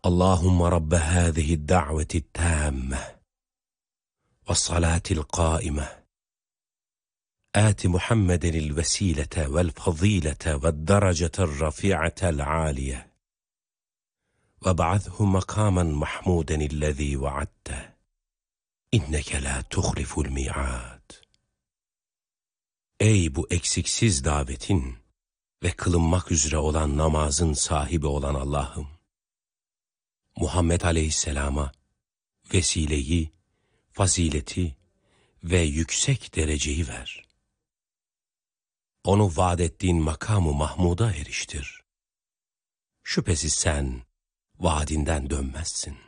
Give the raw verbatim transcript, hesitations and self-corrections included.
Allahümme Rabbe hâzihi da'veti tâmme ve salâtil qâime âti Muhammedenil vesîlete vel fazîlete ve derecetel rafi'atel âliye ve ba'athu makâmen mahmûdenillezî vaadte inneke lâ tuhliful mi'âd. Ey bu eksiksiz davetin ve kılınmak üzere olan namazın sahibi olan Allah'ım, Muhammed Aleyhisselam'a vesileyi, fazileti ve yüksek dereceyi ver. Onu vaad ettiğin makamı Mahmud'a eriştir. Şüphesiz sen vaadinden dönmezsin.